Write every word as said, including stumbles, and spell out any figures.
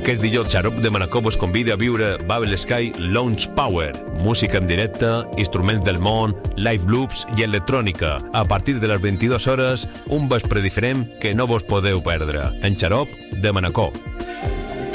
Aquest dilluns, Xarop de Manacor vos convida a viure Babel Sky Launch Power. Música en directe, instruments del món, live loops i electrònica. A partir de les vint-i-dues hores, un vespre diferent que no vos podeu perdre. En Xarop de Manacor.